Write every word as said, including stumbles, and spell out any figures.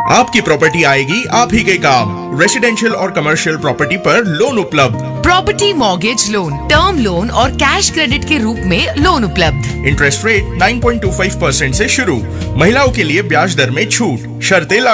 आपकी प्रॉपर्टी आएगी आप ही के काम। रेसिडेंशियल और कमर्शियल प्रॉपर्टी पर लोन उपलब्ध। Property mortgage loan, term loan और कैश क्रेडिट के रूप में लोन उपलब्ध। इंटरेस्ट रेट नौ पॉइंट दो पाँच परसेंट से शुरू। महिलाओं के लिए ब्याज दर में छूट, शर्तें लागू।